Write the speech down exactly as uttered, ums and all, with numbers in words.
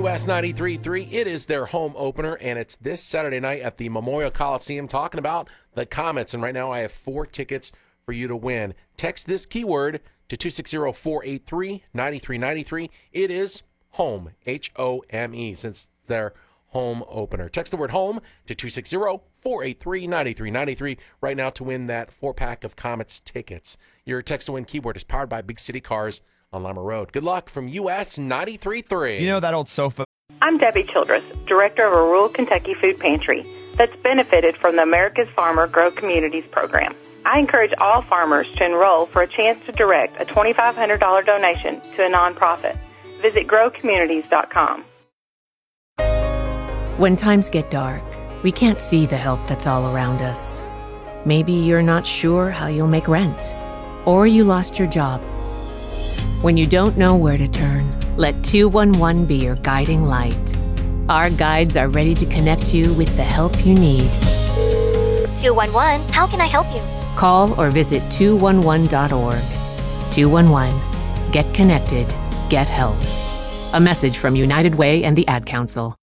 U S ninety-three point three. It is their home opener, and it's this Saturday night at the Memorial Coliseum talking about the Comets. And right now I have four tickets for you to win. Text this keyword to two six zero, four eight three, nine three nine three. It is home, H O M E, since it's their home opener. Text the word home to two six zero, four eight three, nine three nine three right now to win that four-pack of Comets tickets. Your text-to-win keyword is powered by Big City Cars on Lima Road. Good luck from U S ninety-three point three. You know that old sofa? I'm Debbie Childress, director of a rural Kentucky food pantry that's benefited from the America's Farmer Grow Communities program. I encourage all farmers to enroll for a chance to direct a twenty-five hundred dollars donation to a nonprofit. Visit grow communities dot com. When times get dark, we can't see the help that's all around us. Maybe you're not sure how you'll make rent, or you lost your job. When you don't know where to turn, let two one one be your guiding light. Our guides are ready to connect you with the help you need. two one one, how can I help you? Call or visit two one one dot org. two one one. Get connected. Get help. A message from United Way and the Ad Council.